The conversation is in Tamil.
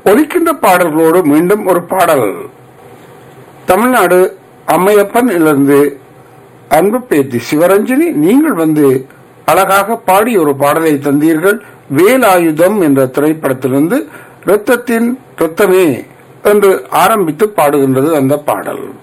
ஒலிக்கின்ற பாடல்களோடு மீண்டும் ஒரு பாடல். தமிழ்நாடு அம்மையப்பன் இருந்து அன்பு பேத்தி சிவரஞ்சனி, நீங்கள் வந்து அழகாக பாடி ஒரு பாடலை தந்தீர்கள். வேலாயுதம் என்ற திரைப்படத்திலிருந்து இரத்தத்தின் இரத்தமே என்று ஆரம்பித்து பாடுகின்றது அந்த பாடல்.